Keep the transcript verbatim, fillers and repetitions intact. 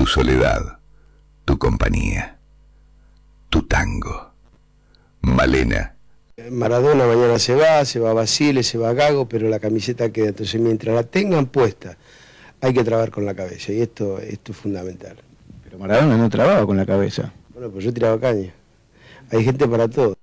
tu soledad, tu compañía, tu tango. Malena. Maradona mañana se va, se va Basile, se va Gago, pero la camiseta queda. Entonces, mientras la tengan puesta, hay que trabajar con la cabeza, y esto, esto es fundamental. Pero Maradona no trababa con la cabeza. Bueno, pues yo tiraba caña. Hay gente para todo.